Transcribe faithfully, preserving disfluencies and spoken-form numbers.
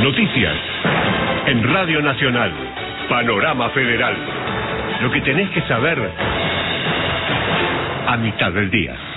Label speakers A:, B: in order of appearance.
A: Noticias. En Radio Nacional. Panorama Federal. Lo que tenés que saber a mitad del día.